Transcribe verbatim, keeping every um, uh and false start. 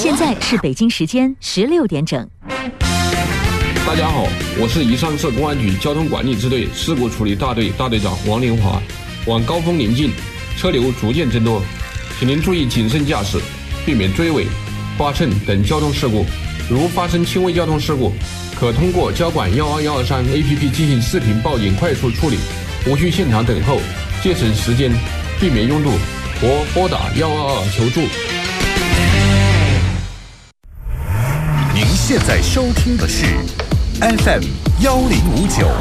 现在是北京时间十六点整。 大家好，我是宜昌市公安局交通管理支队事故处理大队大队长王连华。晚高峰临近，车流逐渐增多，请您注意谨慎驾驶，避免追尾、刮蹭等交通事故。如发生轻微交通事故，可通过交管一二一二三 A P P 进行视频报警快速处理，无需现场等候，节省时间，避免拥堵，或拨打一二二求助。 您现在收听的是 F M 幺零五九。